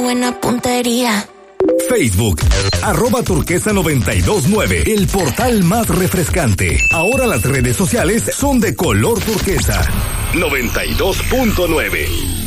Buena puntería. Facebook, @turquesa929, el portal más refrescante. Ahora las redes sociales son de color turquesa. 92.9.